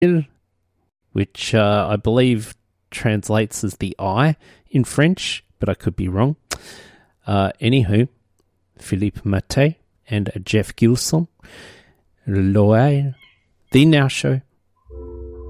which I believe translates as the eye in French, but I could be wrong. Anywho, Philippe Maté and Jeff Gilson, L'Oreal, The Now Show,